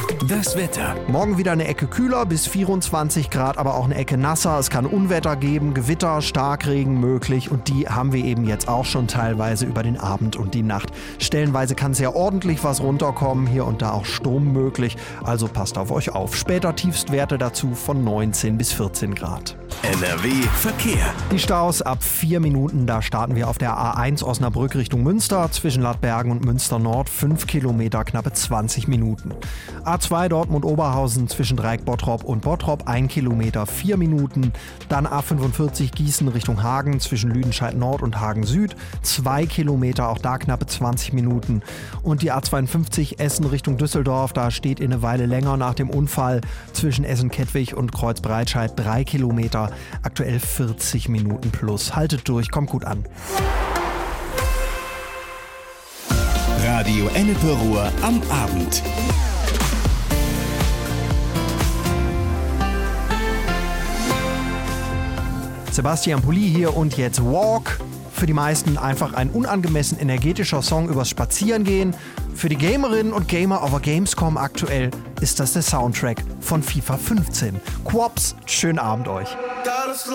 Das Wetter. Morgen wieder eine Ecke kühler, bis 24 Grad, aber auch eine Ecke nasser. Es kann Unwetter geben, Gewitter, Starkregen möglich und die haben wir eben jetzt auch schon teilweise über den Abend und die Nacht. Stellenweise kann sehr ordentlich was runterkommen, hier und da auch Sturm möglich, also passt auf euch auf. Später Tiefstwerte dazu von 19 bis 14 Grad. NRW Verkehr. Die Staus ab 4 Minuten, da starten wir auf der A1 Osnabrück Richtung Münster, zwischen Ladbergen und Münster Nord, 5 Kilometer, knappe 20 Minuten. A2 Dortmund-Oberhausen zwischen Dreieck-Bottrop und Bottrop, 1 Kilometer, 4 Minuten. Dann A45 Gießen Richtung Hagen zwischen Lüdenscheid Nord und Hagen Süd, 2 Kilometer, auch da knappe 20 Minuten. Und die A52 Essen Richtung Düsseldorf, da steht eine Weile länger nach dem Unfall zwischen Essen-Kettwig und Kreuzbreitscheid, 3 Kilometer. Aktuell 40 Minuten plus. Haltet durch, kommt gut an. Radio Ennepe Ruhr am Abend. Sebastian Pulli hier und jetzt Walk. Für die meisten einfach ein unangemessen energetischer Song übers Spazierengehen. Für die Gamerinnen und Gamer auf der Gamescom aktuell ist das der Soundtrack von FIFA 15. Quops, schönen Abend euch.